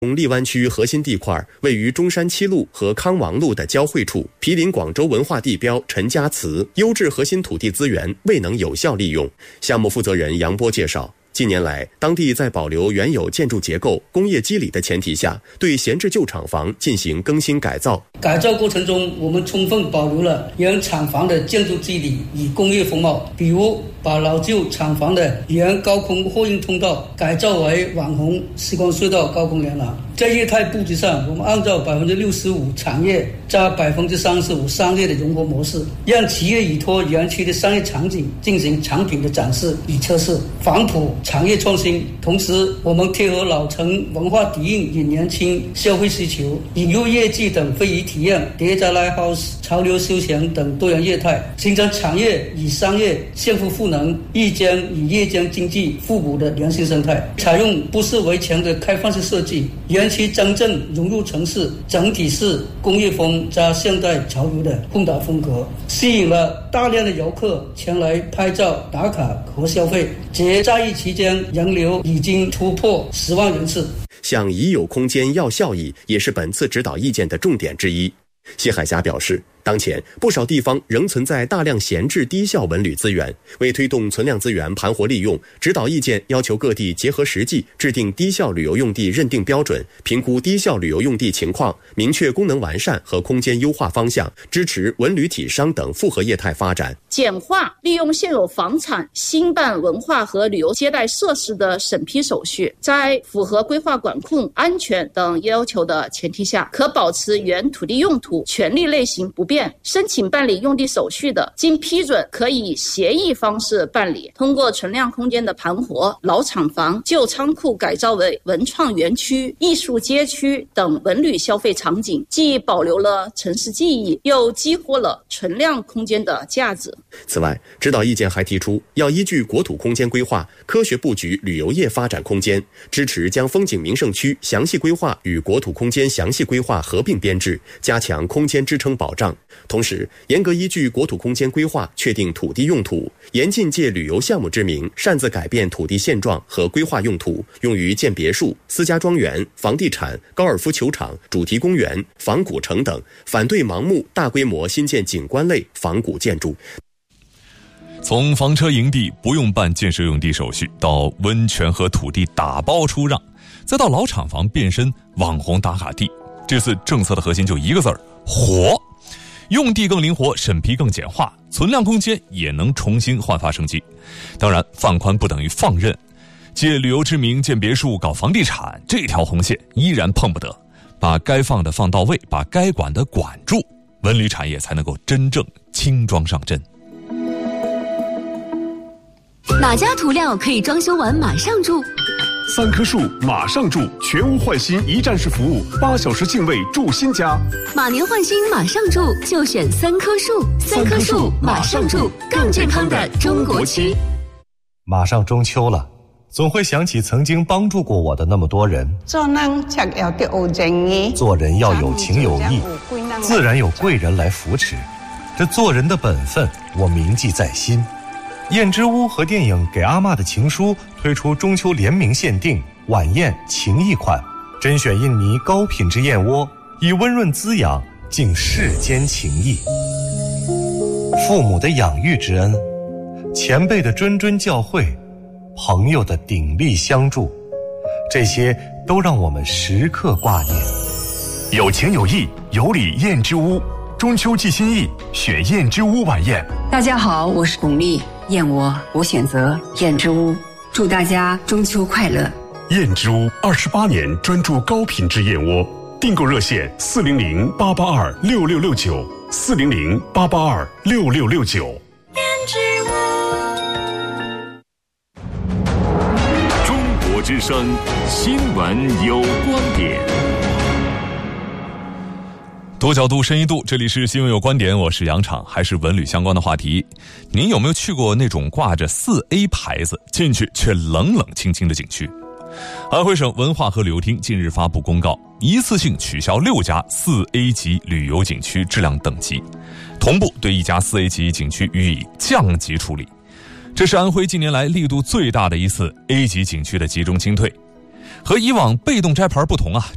荔湾区核心地块位于中山七路和康王路的交汇处，毗邻广州文化地标陈家祠，优质核心土地资源未能有效利用。项目负责人杨波介绍，近年来，当地在保留原有建筑结构、工业基理的前提下，对闲置旧厂房进行更新改造。 改造过程中，我们充分保留了原厂房的建筑基理与工业风貌，比如把老旧厂房的原高空货运通道改造为网红时光隧道高空连廊。在业态布局上，我们按照65%产业加35%商业的融合模式，让企业依托园区的商业场景进行产品的展示与测试，反哺产业创新。同时，我们贴合老城文化底蕴与年轻消费需求，引入业绩等非遗体验、叠加 Lighthouse、潮流休闲等多元业态，形成产业与商业相互赋能、日间与夜间经济互补的良性生态。采用不是围墙的开放式设计，园区真正融入城市，整体是工业风加现代潮流的混搭风格，吸引了大量的游客前来拍照打卡和消费。节假日期间，人流已经突破10万人次。 向已有空间要效益也是本次指导意见的重点之一。谢海霞表示，当前不少地方仍存在大量闲置低效文旅资源，为推动存量资源盘活利用，指导意见要求各地结合实际制定低效旅游用地认定标准，评估低效旅游用地情况，明确功能完善和空间优化方向，支持文旅体商等复合业态发展， 简化利用现有房产兴办文化和旅游接待设施的审批手续，在符合规划管控、安全等要求的前提下，可保持原土地用途、权利类型不变。申请办理用地手续的，经批准可以协议方式办理。通过存量空间的盘活，老厂房、旧仓库改造为文创园区、艺术街区等文旅消费场景，既保留了城市记忆，又激活了存量空间的价值。 此外，指导意见还提出，要依据国土空间规划，科学布局旅游业发展空间，支持将风景名胜区详细规划与国土空间详细规划合并编制，加强空间支撑保障。同时，严格依据国土空间规划确定土地用途，严禁借旅游项目之名擅自改变土地现状和规划用途，用于建别墅、私家庄园、房地产、高尔夫球场、主题公园、仿古城等，反对盲目大规模新建景观类仿古建筑。 从房车营地不用办建设用地手续，到温泉和土地打包出让，再到老厂房变身网红打卡地，这次政策的核心就一个字儿：活。用地更灵活，审批更简化，存量空间也能重新焕发生机。当然，放宽不等于放任，借旅游之名建别墅、搞房地产，这条红线依然碰不得。把该放的放到位，把该管的管住，文旅产业才能够真正轻装上阵。 哪家涂料可以装修完马上住 ？3棵树马上住，全屋换新一站式服务，8小时净位住新家。 马年换新马上住，就选3棵树。3棵树马上住，更健康的中国区。 马上中秋了，总会想起曾经帮助过我的那么多人。 做人要有情有义，自然有贵人来扶持。这做人的本分，我铭记在心。燕之屋和电影《给阿嬷的情书》推出中秋联名限定晚宴情谊款，甄选印尼高品质燕窝，以温润滋养敬世间情谊。父母的养育之恩，前辈的谆谆教诲，朋友的鼎力相助，这些都让我们时刻挂念。 有情有义，有礼燕之屋，中秋寄心意，选燕之屋晚宴。 大家好，我是巩俐，燕窝我选择燕之屋，祝大家中秋快乐。 燕之屋28年专注高品质燕窝，订购热线400-882-6669，400-882-6669。 燕之屋， 中国之声新闻有观点。 多角度深一度，这里是新闻有观点，我是杨昶，还是文旅相关的话题。您有没有去过那种挂着4A 牌子进去却冷冷清清的景区？安徽省文化和旅游厅近日发布公告，一次性取消6家4A 级旅游景区质量等级，同步对1家4A 级景区予以降级处理。这是安徽近年来力度最大的一次 A 级景区的集中清退。和以往被动摘牌不同啊，